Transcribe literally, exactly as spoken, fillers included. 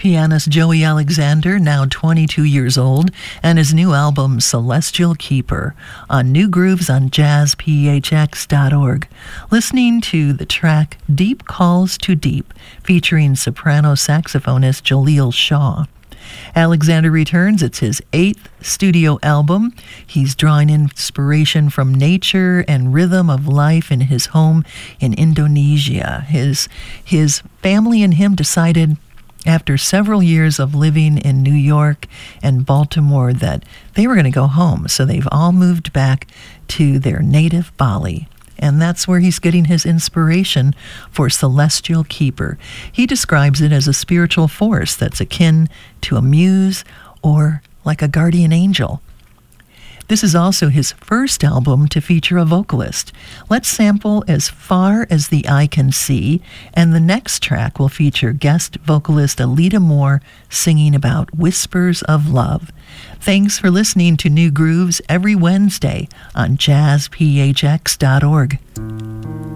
pianist Joey Alexander, now twenty-two years old, and his new album, Celestial Keeper, on New Grooves on jazz p h x dot org. Listening to the track Deep Calls to Deep, featuring soprano saxophonist Jaleel Shaw. Alexander returns. It's his eighth studio album. He's drawing inspiration from nature and rhythm of life in his home in Indonesia. His, his family and him decided after several years of living in New York and Baltimore that they were going to go home. So they've all moved back to their native Bali. And that's where he's getting his inspiration for Celestial Keeper. He describes it as a spiritual force that's akin to a muse or like a guardian angel. This is also his first album to feature a vocalist. Let's sample As Far as the Eye Can See, and the next track will feature guest vocalist Alita Moore singing about whispers of love. Thanks for listening to New Grooves every Wednesday on jazz p h x dot org.